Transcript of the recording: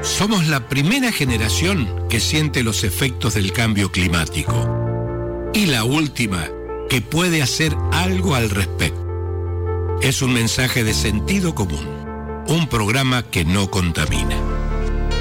Somos la primera generación que siente los efectos del cambio climático y la última que puede hacer algo al respecto. Es un mensaje de sentido común, un programa que no contamina.